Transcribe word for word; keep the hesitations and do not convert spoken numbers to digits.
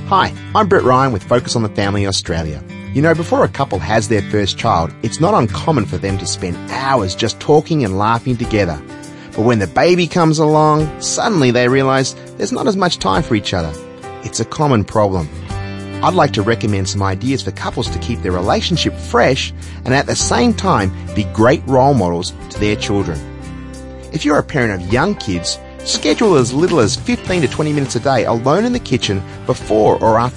Hi, I'm Brett Ryan with Focus on the Family Australia. You know, before a couple has their first child, it's not uncommon for them to spend hours just talking and laughing together. But when the baby comes along, suddenly they realise there's not as much time for each other. It's a common problem. I'd like to recommend some ideas for couples to keep their relationship fresh and at the same time be great role models to their children. If you're a parent of young kids, schedule as little as fifteen to twenty minutes a day alone in the kitchen before or after